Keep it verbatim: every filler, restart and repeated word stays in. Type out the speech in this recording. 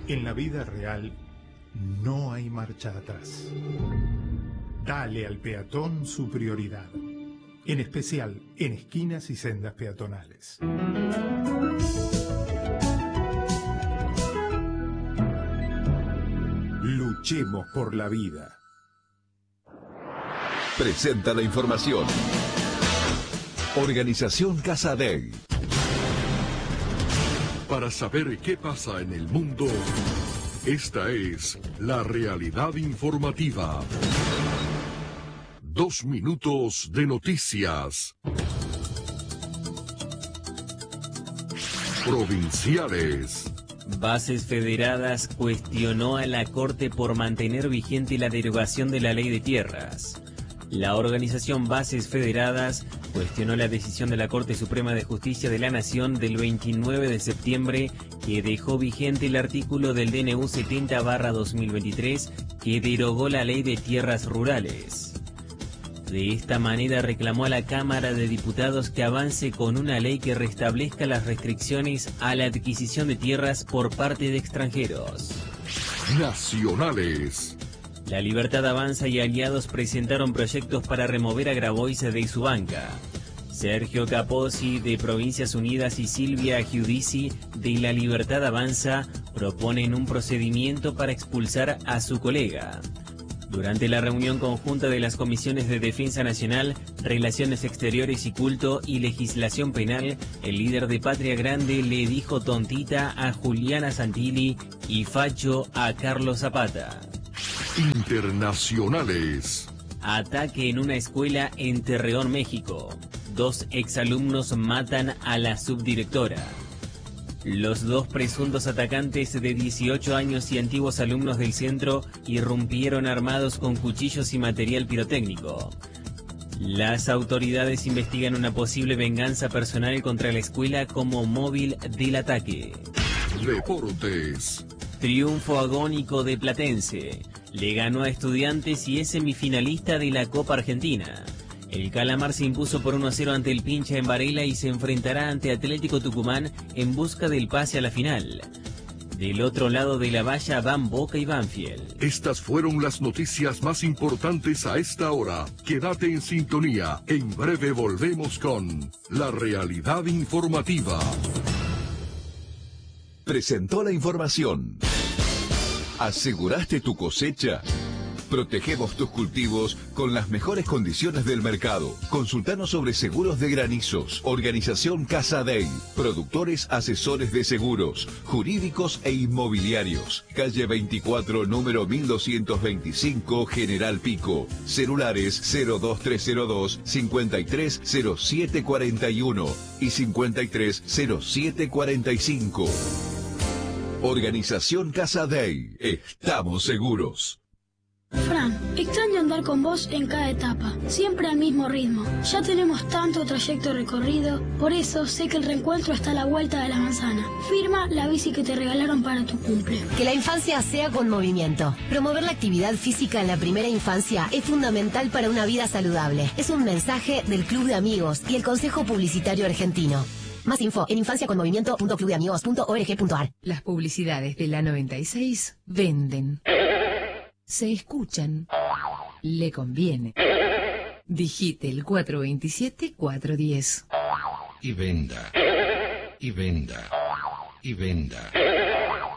En la vida real no hay marcha atrás. Dale al peatón su prioridad, en especial en esquinas y sendas peatonales. Luchemos por la vida. Presenta la información. Organización Casadei. Para saber qué pasa en el mundo, esta es la realidad informativa. Dos minutos de noticias. Provinciales. Bases Federadas cuestionó a la Corte por mantener vigente la derogación de la Ley de Tierras. La organización Bases Federadas cuestionó la decisión de la Corte Suprema de Justicia de la Nación del veintinueve de septiembre que dejó vigente el artículo del D N U setenta barra dos mil veintitrés que derogó la Ley de Tierras Rurales. De esta manera reclamó a la Cámara de Diputados que avance con una ley que restablezca las restricciones a la adquisición de tierras por parte de extranjeros. Nacionales. La Libertad Avanza y aliados presentaron proyectos para remover a Grabois de su banca. Sergio Capozzi de Provincias Unidas y Silvia Giudici de La Libertad Avanza proponen un procedimiento para expulsar a su colega. Durante la reunión conjunta de las comisiones de Defensa Nacional, Relaciones Exteriores y Culto y Legislación Penal, el líder de Patria Grande le dijo tontita a Juliana Santilli y facho a Carlos Zapata. Internacionales. Ataque en una escuela en Torreón, México. Dos exalumnos matan a la subdirectora. Los dos presuntos atacantes de dieciocho años y antiguos alumnos del centro irrumpieron armados con cuchillos y material pirotécnico. Las autoridades investigan una posible venganza personal contra la escuela como móvil del ataque. Deportes. Triunfo agónico de Platense. Le ganó a Estudiantes y es semifinalista de la Copa Argentina. El Calamar se impuso por uno a cero ante el Pincha en Varela y se enfrentará ante Atlético Tucumán en busca del pase a la final. Del otro lado de la valla van Boca y Banfield. Estas fueron las noticias más importantes a esta hora. Quédate en sintonía. En breve volvemos con la realidad informativa. Presentó la información. ¿Aseguraste tu cosecha? Protegemos tus cultivos con las mejores condiciones del mercado. Consultanos sobre seguros de granizos. Organización Casadei. Productores asesores de seguros, jurídicos e inmobiliarios. Calle veinticuatro, número mil doscientos veinticinco, General Pico. Celulares cero dos tres cero dos, cincuenta y tres cero siete cuarenta y uno y cincuenta y tres cero siete cuarenta y cinco. Organización Casadei. Estamos seguros. Fran, extraño andar con vos en cada etapa, siempre al mismo ritmo. Ya tenemos tanto trayecto recorrido, por eso sé que el reencuentro está a la vuelta de la manzana. Firma la bici que te regalaron para tu cumple. Que la infancia sea con movimiento. Promover la actividad física en la primera infancia es fundamental para una vida saludable. Es un mensaje del Club de Amigos y el Consejo Publicitario Argentino. Más info en infancia con movimiento punto club de amigos punto org punto ar. Las publicidades de la noventa y seis venden. Se escuchan. Le conviene. Digite el cuatro veintisiete, cuatro diez. Y venda. Y venda. Y venda.